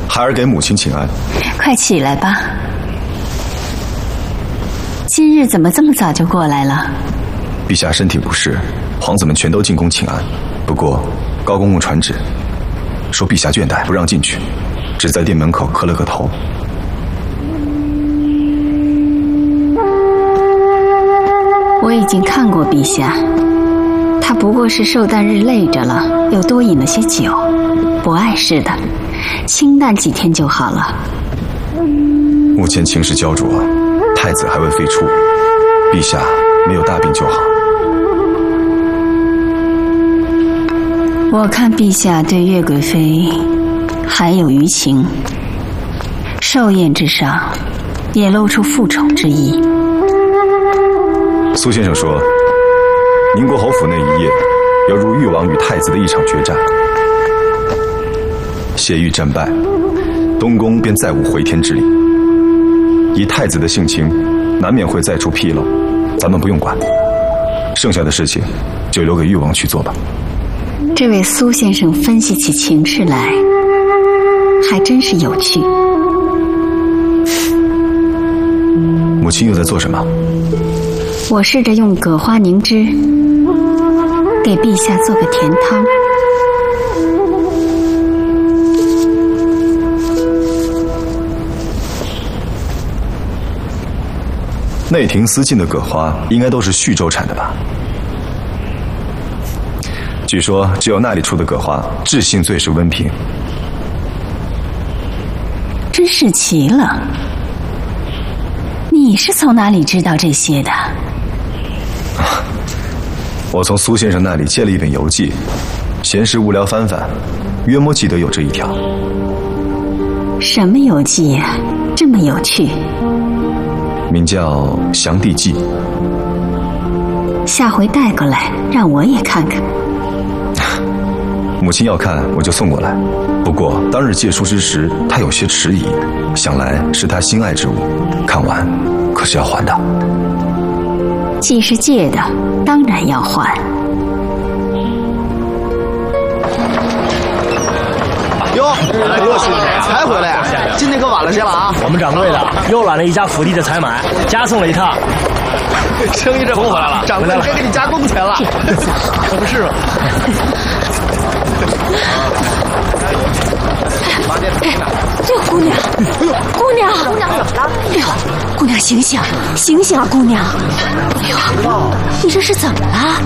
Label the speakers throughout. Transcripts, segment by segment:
Speaker 1: 孩儿给母亲请安。
Speaker 2: 快起来吧。今日怎么这么早就过来了？
Speaker 1: 陛下身体不适，皇子们全都进宫请安。不过高公公传旨，说陛下倦怠，不让进去，只在殿门口磕了个头。
Speaker 2: 我已经看过陛下，他不过是受弹日累着了，又多饮了些酒，不碍事的，清淡几天就好了。
Speaker 1: 目前情势焦灼，太子还未废黜，陛下没有大病就好。
Speaker 2: 我看陛下对岳贵妃还有余情，寿宴之上也露出复宠之意。
Speaker 1: 苏先生说，宁国侯府那一夜犹如誉王与太子的一场决战，谢玉战败，东宫便再无回天之力。以太子的性情，难免会再出纰漏，咱们不用管，剩下的事情就留给誉王去做吧。
Speaker 2: 这位苏先生分析起情势来，还真是有趣。
Speaker 1: 母亲又在做什么？
Speaker 2: 我试着用葛花凝脂给陛下做个甜汤。
Speaker 1: 内廷私进的葛花应该都是徐州产的吧？据说只有那里出的葛花质性最是温平。
Speaker 2: 真是奇了，你是从哪里知道这些的？
Speaker 1: 我从苏先生那里借了一本游记，闲时无聊翻翻，约莫记得有这一条。
Speaker 2: 什么游记呀？这么有趣？
Speaker 1: 名叫《降帝记》。
Speaker 2: 下回带过来，让我也看看。
Speaker 1: 母亲要看，我就送过来。不过当日借书之时，他有些迟疑，想来是他心爱之物，看完可是要还的。
Speaker 2: 既是借的，当然要还。
Speaker 3: 哟，洛兄才回来呀？今天可晚了些了啊！
Speaker 4: 我们掌柜的又揽了一家府邸的采买，加送了一趟。
Speaker 3: 生意这不好了，掌柜该给你加工钱了，
Speaker 4: 可不是吗？
Speaker 2: 这姑娘，姑娘怎么了？哎呦，姑娘醒醒，醒醒啊，姑娘！哎呦，你这是怎么了？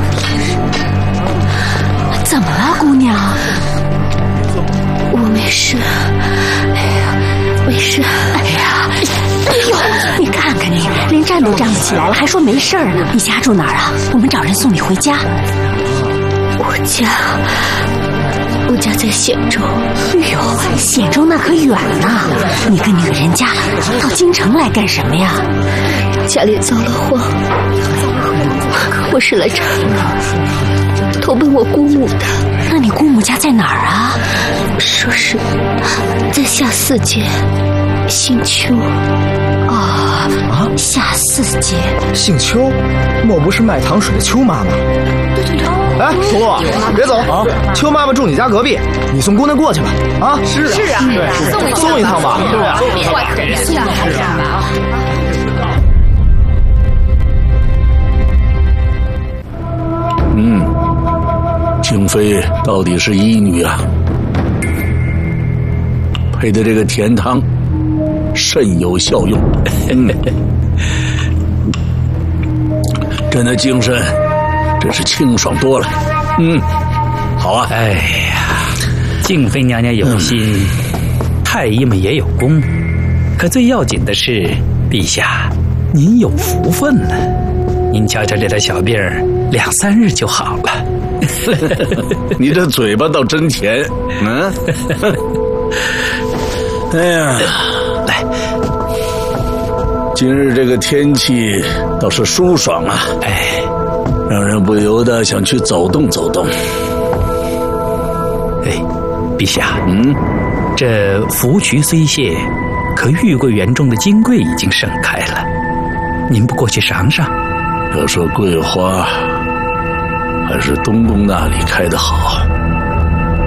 Speaker 2: 怎么了，姑娘？
Speaker 5: 我没事，哎呀，没事。
Speaker 2: 哎呀，哎呦，你看看你，连站都站不起来了，还说没事呢。你家住哪儿啊？我们找人送你回家。
Speaker 5: 我家在显州。
Speaker 2: 哎呦，显州那可远呢，你跟女人家到京城来干什么呀？
Speaker 5: 家里遭了祸，我是来这儿投奔我姑母的。
Speaker 2: 那你姑母家在哪儿啊？
Speaker 5: 说是在下四街姓邱。
Speaker 2: 下四街。
Speaker 3: 姓邱，莫不是卖糖水的邱妈妈？
Speaker 5: 对。
Speaker 3: 哎，童路，别走啊！邱妈妈住你家隔壁，你送姑娘过去吧。啊，是啊，送一趟吧。对啊，
Speaker 5: 送一趟吧。
Speaker 6: 静妃到底是医女啊，配的这个甜汤甚有效用。朕的精神真是清爽多了。好啊。
Speaker 7: 哎呀，静妃娘娘有心，太医们也有功，可最要紧的是，陛下您有福分了。您瞧瞧这点小病2-3日就好了。
Speaker 6: 你这嘴巴倒真甜。哎呀，
Speaker 7: 来，
Speaker 6: 今日这个天气倒是舒爽啊，让人不由得想去走动走动。
Speaker 7: 陛下，这芙蕖虽谢，可玉桂园中的金桂已经盛开了，您不过去赏赏？
Speaker 6: 要说桂花，还是东宫那里开得好。